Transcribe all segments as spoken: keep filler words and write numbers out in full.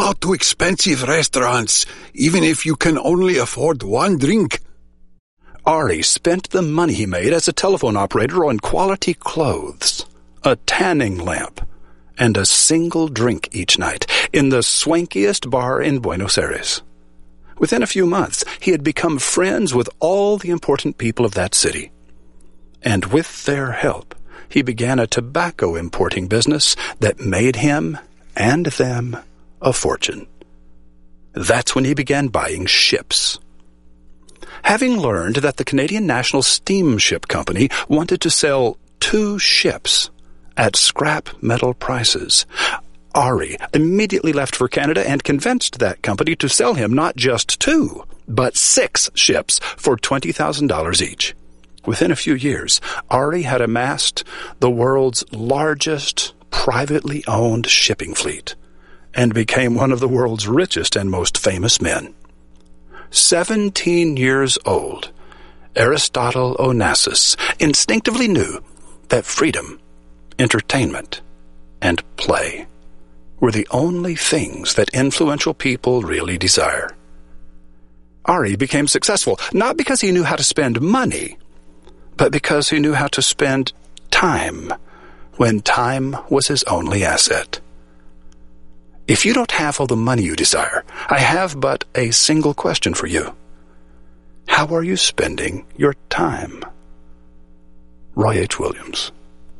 out to expensive restaurants, even if you can only afford one drink. Ari spent the money he made as a telephone operator on quality clothes, a tanning lamp, and a single drink each night in the swankiest bar in Buenos Aires. Within a few months, he had become friends with all the important people of that city. And with their help, he began a tobacco importing business that made him and them a fortune. That's when he began buying ships. Having learned that the Canadian National Steamship Company wanted to sell two ships at scrap metal prices, Ari immediately left for Canada and convinced that company to sell him not just two, but six ships for twenty thousand dollars each. Within a few years, Ari had amassed the world's largest privately owned shipping fleet and became one of the world's richest and most famous men. Seventeen years old, Aristotle Onassis instinctively knew that freedom, entertainment, and play were the only things that influential people really desire. Ari became successful not because he knew how to spend money, but because he knew how to spend time when time was his only asset. If you don't have all the money you desire, I have but a single question for you. How are you spending your time? Roy H. Williams.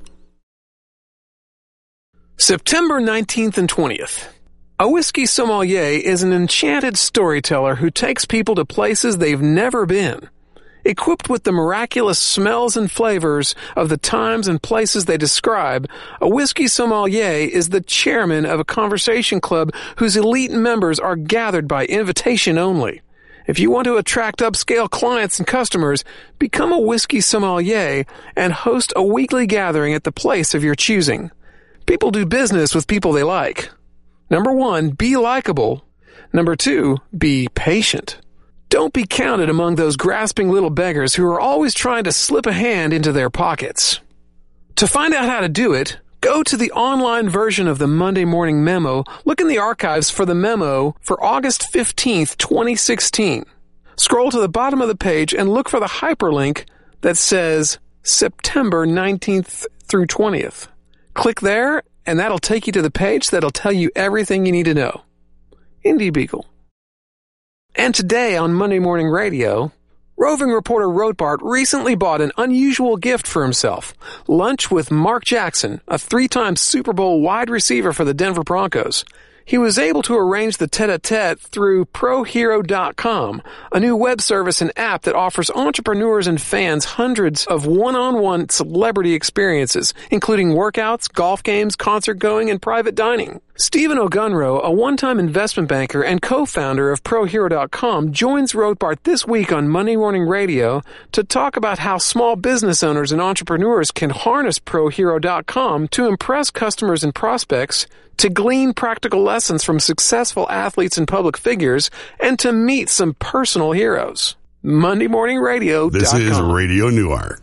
September nineteenth and twentieth. A whiskey sommelier is an enchanted storyteller who takes people to places they've never been. Equipped with the miraculous smells and flavors of the times and places they describe, a whiskey sommelier is the chairman of a conversation club whose elite members are gathered by invitation only. If you want to attract upscale clients and customers, become a whiskey sommelier and host a weekly gathering at the place of your choosing. People do business with people they like. Number one, be likable. Number two, be patient. Don't be counted among those grasping little beggars who are always trying to slip a hand into their pockets. To find out how to do it, go to the online version of the Monday Morning Memo. Look in the archives for the memo for August fifteenth, twenty sixteen. Scroll to the bottom of the page and look for the hyperlink that says September nineteenth through twentieth. Click there, and that'll take you to the page that'll tell you everything you need to know. Indie Beagle. And today on Monday Morning Radio, roving reporter Rothbart recently bought an unusual gift for himself. Lunch with Mark Jackson, a three-time Super Bowl wide receiver for the Denver Broncos. He was able to arrange the tete-a-tete through pro hero dot com, a new web service and app that offers entrepreneurs and fans hundreds of one-on-one celebrity experiences, including workouts, golf games, concert going, and private dining. Stephen Ogunro, a one-time investment banker and co-founder of pro hero dot com, joins Rothbart this week on Monday Morning Radio to talk about how small business owners and entrepreneurs can harness pro hero dot com to impress customers and prospects, to glean practical lessons from successful athletes and public figures, and to meet some personal heroes. Monday Morning Radio dot com. This is Radio Newark.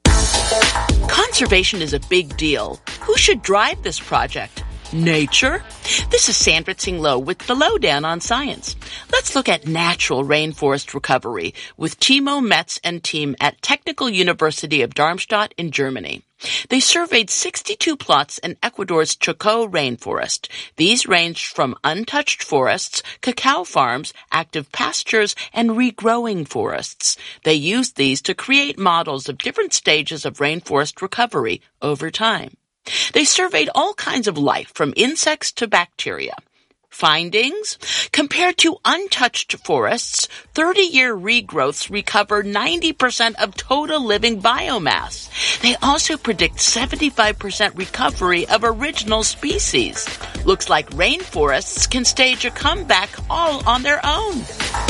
Conservation is a big deal. Who should drive this project? Nature? This is Sandra Tsing Loh with the Lowdown on Science. Let's look at natural rainforest recovery with Timo Metz and team at Technical University of Darmstadt in Germany. They surveyed sixty-two plots in Ecuador's Chocó rainforest. These ranged from untouched forests, cacao farms, active pastures, and regrowing forests. They used these to create models of different stages of rainforest recovery over time. They surveyed all kinds of life, from insects to bacteria. Findings? Compared to untouched forests, thirty-year regrowths recover ninety percent of total living biomass. They also predict seventy-five percent recovery of original species. Looks like rainforests can stage a comeback all on their own.